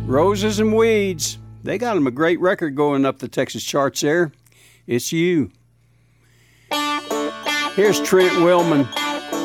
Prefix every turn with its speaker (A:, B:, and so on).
A: Roses and Weeds. They got them a great record going up the Texas charts there. It's You. Here's Trent Willman.